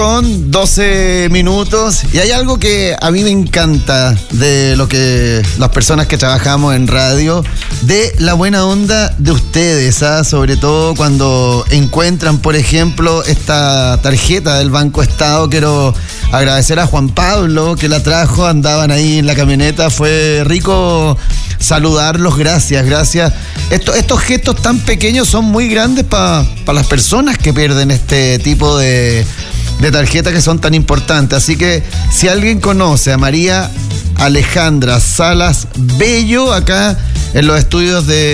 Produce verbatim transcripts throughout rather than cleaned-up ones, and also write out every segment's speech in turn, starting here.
Son doce minutos y hay algo que a mí me encanta de lo que las personas que trabajamos en radio, de la buena onda de ustedes, ¿ah? Sobre todo cuando encuentran, por ejemplo, esta tarjeta del Banco Estado. Quiero agradecer a Juan Pablo que la trajo, andaban ahí en la camioneta, fue rico saludarlos, gracias, gracias. Esto, estos gestos tan pequeños son muy grandes para pa las personas que pierden este tipo de... de tarjetas que son tan importantes. Así que si alguien conoce a María Alejandra Salas Bello, acá en los estudios de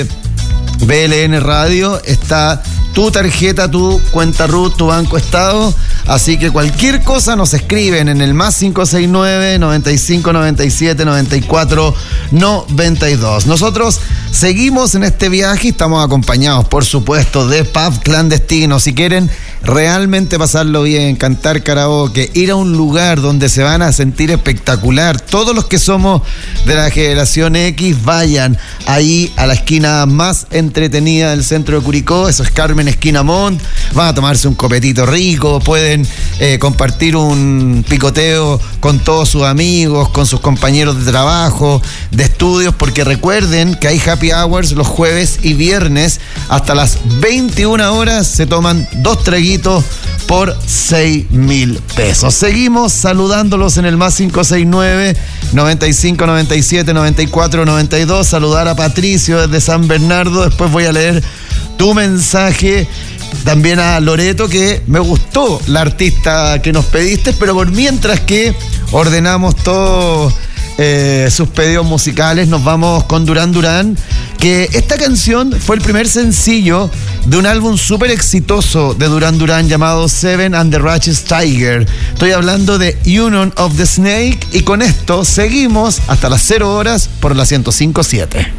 B L N Radio está tu tarjeta, tu cuenta R U T, tu Banco Estado. Así que cualquier cosa nos escriben en el más cinco seis nueve, noventa y cinco, noventa y siete, noventa y cuatro, noventa y dos. Nosotros seguimos en este viaje y estamos acompañados, por supuesto, de Pub Clandestino. Si quieren realmente pasarlo bien, cantar karaoke, ir a un lugar donde se van a sentir espectacular, todos los que somos de la generación X, vayan ahí a la esquina más entretenida del centro de Curicó. Eso es Carmen Esquina Montt. Van a tomarse un copetito rico, pueden eh, compartir un picoteo con todos sus amigos, con sus compañeros de trabajo, de estudios, porque recuerden que hay happy hours los jueves y viernes hasta las veintiuna horas. Se toman dos traguitos por seis mil pesos. Seguimos saludándolos en el más cinco seis nueve, noventa y cinco, noventa y siete, noventa y cuatro, noventa y dos. Saludar a Patricio desde San Bernardo. Después voy a leer tu mensaje. También a Loreto, que me gustó la artista que nos pediste, pero por mientras que ordenamos todos eh, sus pedidos musicales, nos vamos con Duran Duran, que esta canción fue el primer sencillo de un álbum súper exitoso de Duran Duran llamado Seven and the Righteous Tiger. Estoy hablando de Union of the Snake, y con esto seguimos hasta las cero horas por la ciento cinco punto siete.